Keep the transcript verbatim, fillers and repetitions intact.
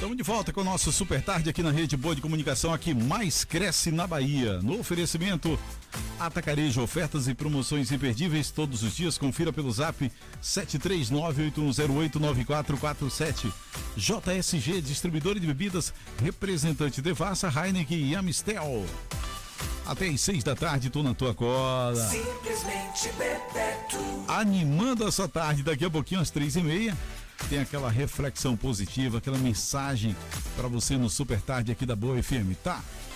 Estamos de volta com o nosso Super Tarde aqui na Rede Boa de Comunicação, aqui mais cresce na Bahia. No oferecimento Atacarejo, ofertas e promoções imperdíveis todos os dias. Confira pelo zap sete três nove oito um zero oito nove quatro quatro sete. J S G, distribuidor de bebidas, representante Devassa, Heineken e Amistel. Até às seis da tarde, tô na tua cola. Simplesmente Bebeto. Animando a sua tarde, daqui a pouquinho às três e meia. Tem aquela reflexão positiva, aquela mensagem para você no Super Tarde aqui da Boa F M, tá?